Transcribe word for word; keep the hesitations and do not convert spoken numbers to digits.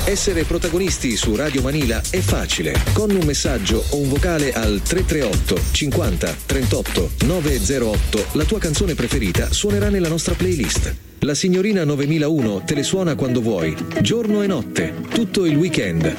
Essere protagonisti su Radio Manila è facile. Con un messaggio o un vocale al tre tre otto cinquanta trentotto novecentootto la tua canzone preferita suonerà nella nostra playlist. La signorina novemilauno te le suona quando vuoi, giorno e notte, tutto il weekend.